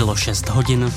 Bylo 6 hodin.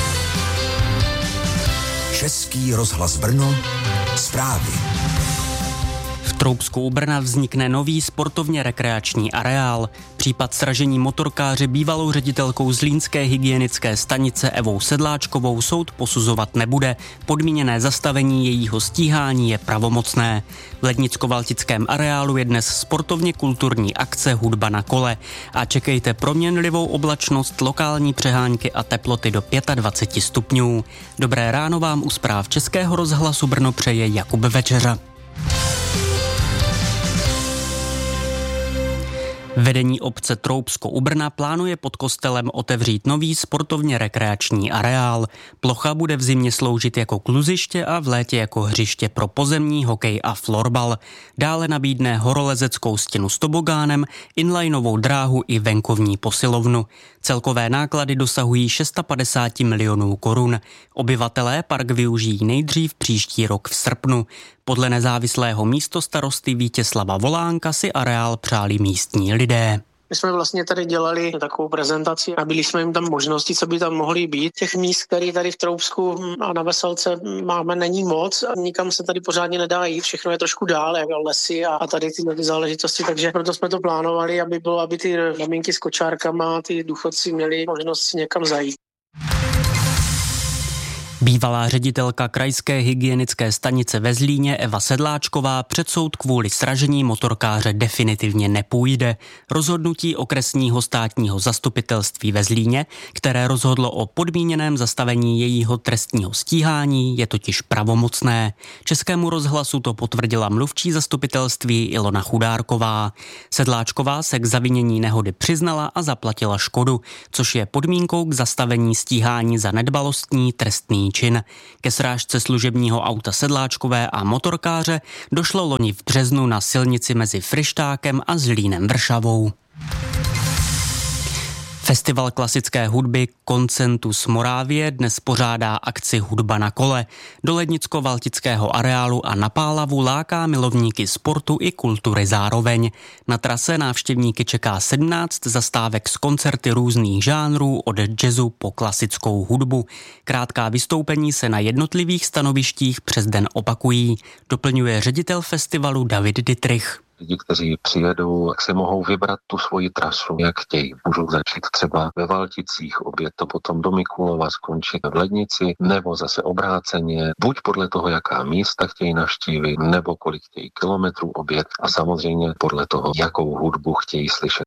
Český rozhlas Brno, zprávy. V Troubsku u Brna vznikne nový sportovně rekreační areál. Případ sražení motorkáře bývalou ředitelkou zlínské hygienické stanice Evou Sedláčkovou soud posuzovat nebude. Podmíněné zastavení jejího stíhání je pravomocné. V Lednicko-Valtickém areálu je dnes sportovně kulturní akce Hudba na kole. A čekejte proměnlivou oblačnost, lokální přehánky a teploty do 25 stupňů. Dobré ráno vám u zpráv Českého rozhlasu Brno přeje Jakub Večeřa. Vedení obce Troubsko u Brna plánuje pod kostelem otevřít nový sportovně rekreační areál. Plocha bude v zimě sloužit jako kluziště a v létě jako hřiště pro pozemní hokej a florbal. Dále nabídne horolezeckou stěnu s tobogánem, inlineovou dráhu i venkovní posilovnu. Celkové náklady dosahují 650 milionů korun. Obyvatelé park využijí nejdřív příští rok v srpnu. Podle nezávislého místostarosty Vítězslava Volánka si areál přáli místní lidé. My jsme vlastně tady dělali takovou prezentaci a byli jsme jim tam možnosti, co by tam mohly být. Těch míst, které tady v Troubsku a na Veselce máme, není moc a nikam se tady pořádně nedá jít. Všechno je trošku dál, jako lesy a tady ty záležitosti, takže proto jsme to plánovali, aby ty maminky s kočárkama a ty důchodci měli možnost si někam zajít. Bývalá ředitelka krajské hygienické stanice ve Zlíně Eva Sedláčková před soud kvůli sražení motorkáře definitivně nepůjde. Rozhodnutí okresního státního zastupitelství ve Zlíně, které rozhodlo o podmíněném zastavení jejího trestního stíhání, je totiž pravomocné. Českému rozhlasu to potvrdila mluvčí zastupitelství Ilona Chudárková. Sedláčková se k zavinění nehody přiznala a zaplatila škodu, což je podmínkou k zastavení stíhání za nedbalostní trestný čin. Ke srážce služebního auta Sedláčkové a motorkáře došlo loni v březnu na silnici mezi Fryštákem a Zlínem Vršavou. Festival klasické hudby Concentus Moravie dnes pořádá akci Hudba na kole. Do Lednicko-Valtického areálu a na Pálavu láká milovníky sportu i kultury zároveň. Na trase návštěvníky čeká 17 zastávek s koncerty různých žánrů od jazzu po klasickou hudbu. Krátká vystoupení se na jednotlivých stanovištích přes den opakují, doplňuje ředitel festivalu David Dittrich. Lidi, kteří přijedou, tak si mohou vybrat tu svoji trasu, jak chtějí. Můžou začít třeba ve Valticích, objet to potom do Mikulova, skončit v Lednici, nebo zase obráceně, buď podle toho, jaká místa chtějí navštívit, nebo kolik chtějí kilometrů objet a samozřejmě podle toho, jakou hudbu chtějí slyšet.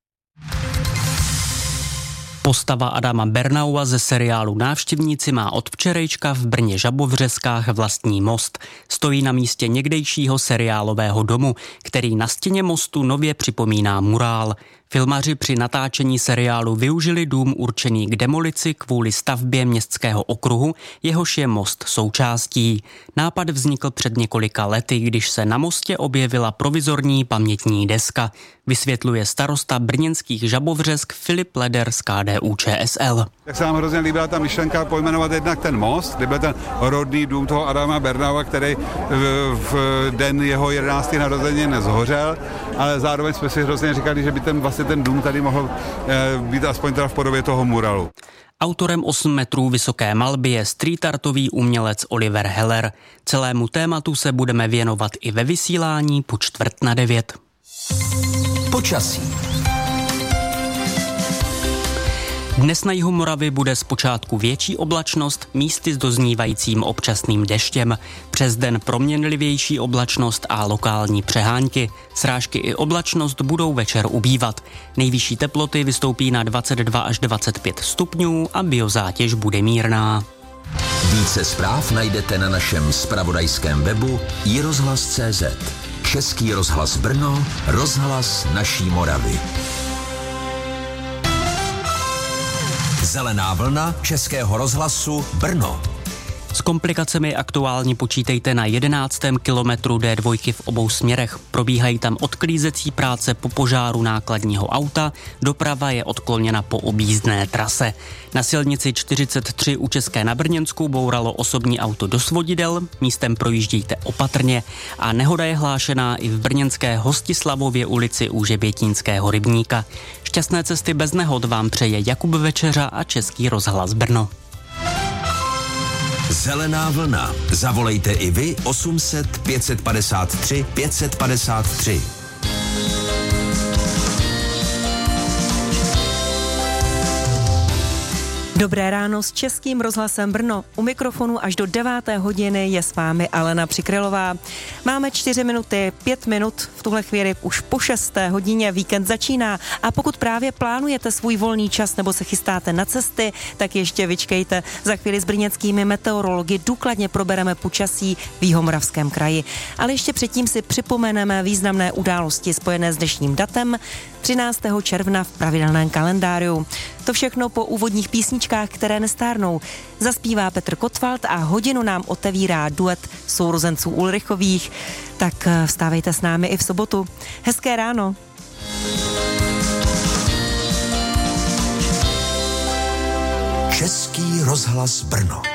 Postava Adama Bernaua ze seriálu Návštěvníci má od včerejška v Brně Žabovřeskách vlastní most. Stojí na místě někdejšího seriálového domu, který na stěně mostu nově připomíná murál. Filmaři při natáčení seriálu využili dům určený k demolici kvůli stavbě městského okruhu, jehož je most součástí. Nápad vznikl před několika lety, když se na mostě objevila provizorní pamětní deska, vysvětluje starosta brněnských Žabovřesk Filip Leder z KDU-ČSL. Tak se nám hrozně líbila ta myšlenka pojmenovat jednak ten most, kde byl ten rodný dům toho Adama Bernaua, který v den jeho 11. narozenin nezhořel, ale zároveň jsme si hrozně říkali, že by ten dům tady mohl být aspoň teda v podobě toho muralu. Autorem 8 metrů vysoké malby je street artový umělec Oliver Heller. Celému tématu se budeme věnovat i ve vysílání po 8:45. Počasí. Dnes na jihu Moravy bude zpočátku větší oblačnost, místy s doznívajícím občasným deštěm. Přes den proměnlivější oblačnost a lokální přehánky. Srážky i oblačnost budou večer ubývat. Nejvyšší teploty vystoupí na 22 až 25 stupňů a biozátěž bude mírná. Více zpráv najdete na našem zpravodajském webu iRozhlas.cz. Český rozhlas Brno, rozhlas naší Moravy. Zelená vlna Českého rozhlasu Brno. komplikacemi aktuálně počítejte na 11. kilometru D2 v obou směrech. Probíhají tam odklízecí práce po požáru nákladního auta, doprava je odkloněna po objízdné trase. Na silnici 43 u České na Brněnsku bouralo osobní auto do svodidel, místem projíždějte opatrně a nehoda je hlášená i v brněnské Hostislavově ulici u Žebětínského rybníka. Šťastné cesty bez nehod vám přeje Jakub Večeřa a Český rozhlas Brno. Zelená vlna. Zavolejte i vy 800 553 553. Dobré ráno s Českým rozhlasem Brno. U mikrofonu až do 9. hodiny je s vámi Alena Přikrylová. Máme 4 minuty, 5 minut, v tuhle chvíli už po 6. hodině víkend začíná a pokud právě plánujete svůj volný čas nebo se chystáte na cesty, tak ještě vyčkejte. Za chvíli s brněnskými meteorology důkladně probereme počasí v Jihomoravském kraji. Ale ještě předtím si připomeneme významné události spojené s dnešním datem 13. června v pravidelném kalendáriu. To všechno po úvodních písničkách, které nestárnou. Zaspívá Petr Kottwald a hodinu nám otevírá duet sourozenců Ulrichových. Tak vstávejte s námi i v sobotu. Hezké ráno. Český rozhlas Brno.